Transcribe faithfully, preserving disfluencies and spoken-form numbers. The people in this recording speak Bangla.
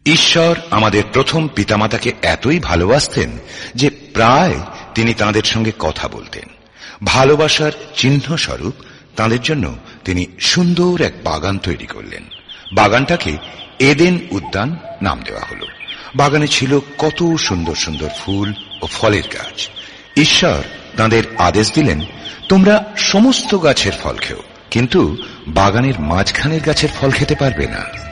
ঈশ্বর আমাদের প্রথম পিতামাতাকে এতই ভালোবাসতেন যে প্রায় তিনি তাঁদের সঙ্গে কথা বলতেন। ভালোবাসার চিহ্ন স্বরূপ তাঁদের জন্য তিনি সুন্দর এক বাগান তৈরি করলেন। বাগানটাকে এদেন উদ্যান নাম দেওয়া হলো। বাগানে ছিল কত সুন্দর সুন্দর ফুল ও ফলের গাছ। ঈশ্বর তাঁদের আদেশ দিলেন, তোমরা সমস্ত গাছের ফল খেও, কিন্তু বাগানের মাঝখানের গাছের ফল খেতে পারবে না।